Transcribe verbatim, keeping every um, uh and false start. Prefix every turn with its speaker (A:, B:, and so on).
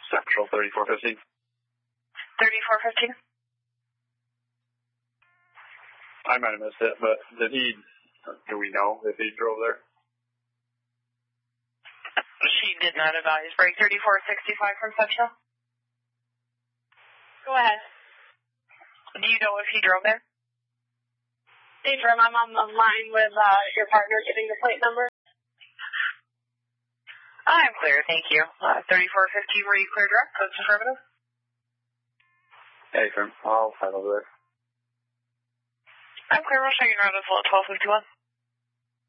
A: Central thirty-four fifteen.
B: thirty-four fifteen?
A: I might have missed it, but did he, do we know if he drove there?
B: She did not advise. Break thirty-four sixty-five from Central.
C: Go ahead.
B: Do you know if he drove there?
C: Adrian, I'm on the line with uh, your partner getting the plate number.
B: I'm clear, thank you. Uh, thirty-four fifteen, were you clear direct? That's affirmative.
A: Hey, firm. I'll head over there.
B: I'm clear, we'll show you around as well at twelve fifty-one.